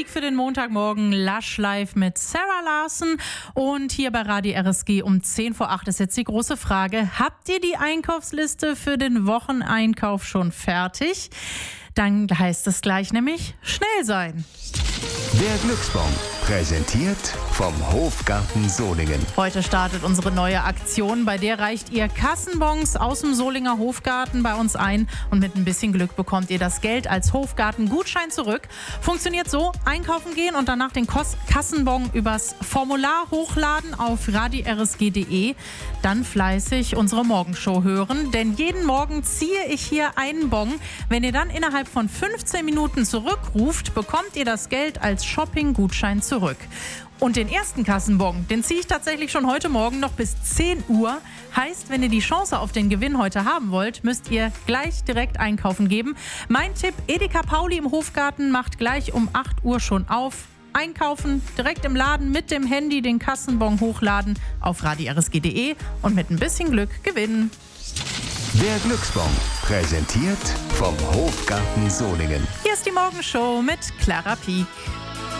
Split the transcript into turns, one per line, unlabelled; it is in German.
Musik für den Montagmorgen, Lush Live mit Sarah Larson. Und hier bei Radio RSG um 10 vor 8 ist jetzt die große Frage: Habt ihr die Einkaufsliste für den Wocheneinkauf schon fertig? Dann heißt es gleich nämlich schnell sein.
Der Glücksbon, präsentiert vom Hofgarten Solingen.
Heute startet unsere neue Aktion, bei der reicht ihr Kassenbons aus dem Solinger Hofgarten bei uns ein und mit ein bisschen Glück bekommt ihr das Geld als Hofgarten-Gutschein zurück. Funktioniert so: einkaufen gehen und danach den Kassenbon übers Formular hochladen auf radirsg.de. Dann fleißig unsere Morgenshow hören, denn jeden Morgen ziehe ich hier einen Bon. Wenn ihr dann innerhalb von 15 Minuten zurückruft, bekommt ihr das Geld als Shopping-Gutschein zurück. Und den ersten Kassenbon, den ziehe ich tatsächlich schon heute Morgen noch bis 10 Uhr. Heißt, wenn ihr die Chance auf den Gewinn heute haben wollt, müsst ihr gleich direkt einkaufen geben. Mein Tipp: Edeka Pauli im Hofgarten macht gleich um 8 Uhr schon auf. Einkaufen, direkt im Laden mit dem Handy den Kassenbon hochladen auf radirsg.de und mit ein bisschen Glück gewinnen.
Der Glücksbon, präsentiert vom Hofgarten Solingen.
Hier ist die Morgenshow mit Clara Pieck.